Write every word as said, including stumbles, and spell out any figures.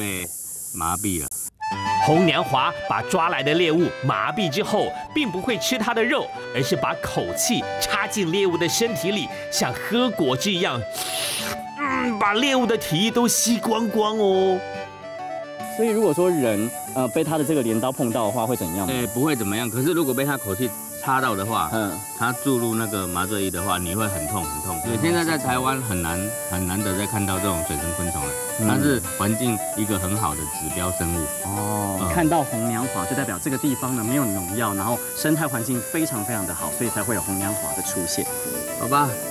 被麻痹了。 红娘华把抓来的猎物麻痹之后，并不会吃它的肉，而是把口气插进猎物的身体里，像喝果汁一样，嗯，把猎物的体液都吸光光哦。 所以如果说人呃被他的这个镰刀碰到的话，会怎样？ 哎，不会怎么样。可是如果被他口气插到的话，嗯，他注入那个麻醉液的话，你会很痛很痛。对，现在在台湾很难很难得再看到这种水生昆虫了，它是环境一个很好的指标生物。 哦，嗯、看到红娘华就代表这个地方呢没有农药，然后生态环境非常非常的好，所以才会有红娘华的出现。 好吧，